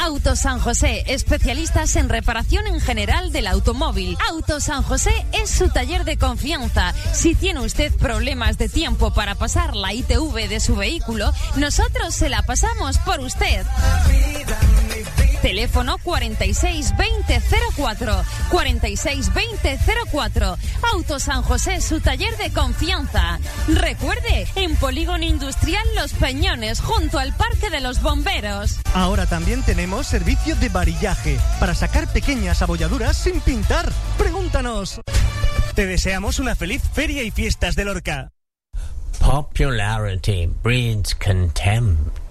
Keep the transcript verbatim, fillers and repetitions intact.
Auto San José, especialistas en reparación en general del automóvil. Auto San José es su taller de confianza. Si tiene usted problemas de tiempo para pasar la I T V de su vehículo, nosotros se la pasamos por usted. Teléfono cuarenta y seis veinte cero cuatro, cuarenta y seis veinte cero cuatro. Auto San José, su taller de confianza. Recuerde, en Polígono Industrial Los Peñones, junto al Parque de los Bomberos. Ahora también tenemos servicio de varillaje para sacar pequeñas abolladuras sin pintar. Pregúntanos. Te deseamos una feliz feria y fiestas de Lorca. Popularity breeds contempt.